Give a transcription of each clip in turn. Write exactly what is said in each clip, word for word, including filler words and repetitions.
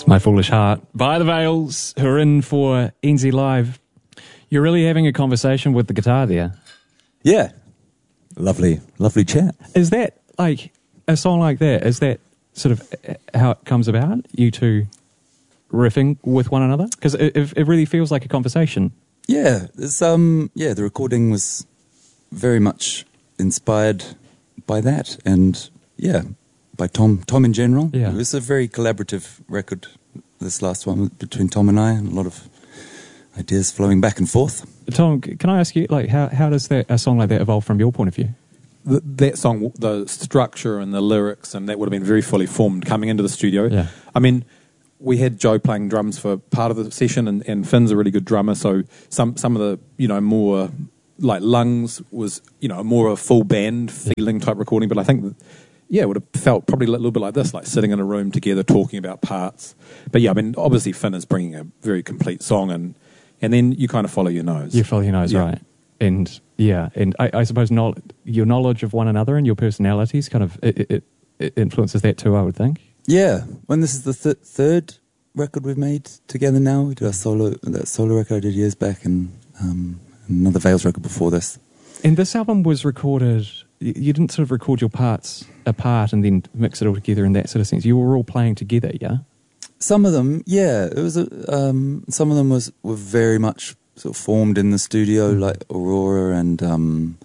It's My Foolish Heart by the Veils, who are in for N Z Live. You're really having a conversation with the guitar there. Yeah. Lovely, lovely chat. Is that, like, a song like that, is that sort of how it comes about, you two riffing with one another? Because it, it really feels like a conversation. Yeah, it's, um, yeah, the recording was very much inspired by that, and yeah, by Tom, Tom in general. Yeah. It was a very collaborative record, this last one, between Tom and I, and a lot of ideas flowing back and forth. Tom, can I ask you, like, how, how does that, a song like that evolve from your point of view? The, that song, the structure and the lyrics, and that would have been very fully formed coming into the studio. Yeah. I mean, we had Joe playing drums for part of the session, and, and Finn's a really good drummer, so some some of the, you know, more, like, Lungs was, you know, more a full band feeling type recording, but I think that, yeah, it would have felt probably a little bit like this, like sitting in a room together talking about parts. But yeah, I mean, obviously Finn is bringing a very complete song, and and then you kind of follow your nose. You follow your nose, yeah. right. And yeah, and I, I suppose not, your knowledge of one another and your personalities kind of, it, it, it influences that too, I would think. Yeah, when this is the th- third record we've made together now. We did our solo, that solo record I did years back, and um, another Veils record before this. And this album was recorded, you didn't sort of record your parts apart and then mix it all together in that sort of sense. You were all playing together, yeah? Some of them, yeah. It was. A, um, some of them was were very much sort of formed in the studio, mm. like Aurora and um,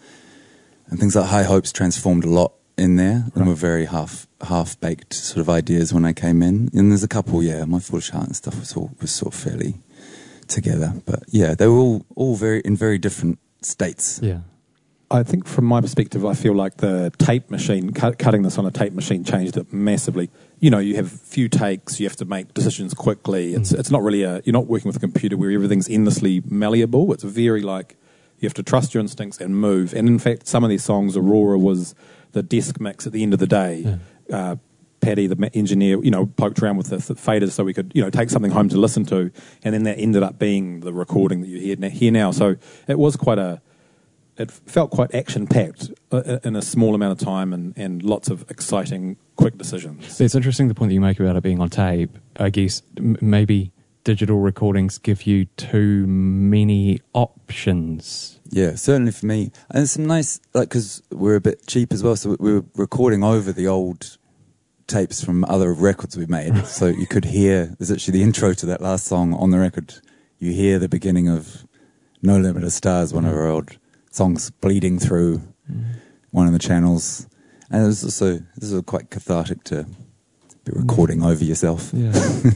and things like High Hopes transformed a lot in there, and right. were very half half baked sort of ideas when I came in. And there's a couple, yeah. My Foolish Heart and stuff was all was sort of fairly together, but yeah, they were all all very in very different states. Yeah. I think from my perspective, I feel like the tape machine, cut, cutting this on a tape machine changed it massively. You know, you have a few takes, you have to make decisions quickly. It's mm. it's not really a, you're not working with a computer where everything's endlessly malleable. It's very like, you have to trust your instincts and move. And in fact, some of these songs, Aurora was the desk mix at the end of the day. Yeah. Uh, Paddy, the engineer, you know, poked around with the faders so we could, you know, take something home to listen to. And then that ended up being the recording that you hear, hear now. So it was quite a, it felt quite action-packed in a small amount of time, and, and lots of exciting, quick decisions. It's interesting the point that you make about it being on tape. I guess m- maybe digital recordings give you too many options. Yeah, certainly for me. And there's some nice, like, because we're a bit cheap as well, so we were recording over the old tapes from other records we've made. So you could hear, there's actually the intro to that last song on the record. You hear the beginning of No Limit of Stars, one of our old songs bleeding through mm. one of the channels, and it was also this is quite cathartic to be recording over yourself. Yeah.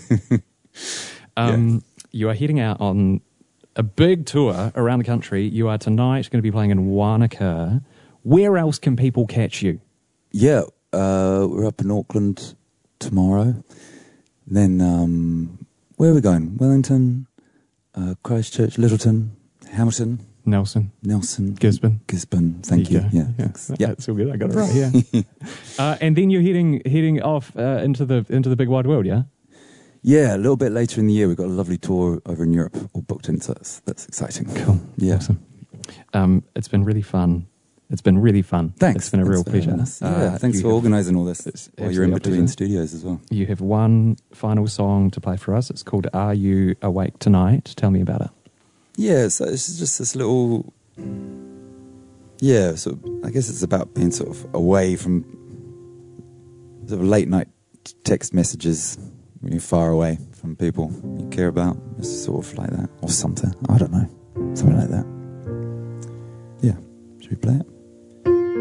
um, yeah. You are heading out on a big tour around the country. You are tonight going to be playing in Wanaka. Where else can people catch you? Yeah, uh, we're up in Auckland tomorrow. Then um, where are we going? Wellington, uh, Christchurch, Littleton, Hamilton. Nelson. Nelson. Gisborne. Gisborne, thank you. you. Yeah, yeah. yeah. That's all good. I got it right, yeah. uh, and then you're heading heading off uh, into the into the big wide world, yeah? Yeah, a little bit later in the year. We've got a lovely tour over in Europe all booked in, so that's, that's exciting. Cool. Yeah. Awesome. Um, it's been really fun. It's been really fun. Thanks. It's been a real pleasure. Uh, yeah, uh, thanks for organising all this while you're in between studios as well. You have one final song to play for us. It's called Are You Awake Tonight? Tell me about it. Yeah, so it's just this little, yeah, so I guess it's about being sort of away from sort of late night text messages when you're far away from people you care about. It's sort of like that, or something, I don't know, something like that. Yeah, should we play it?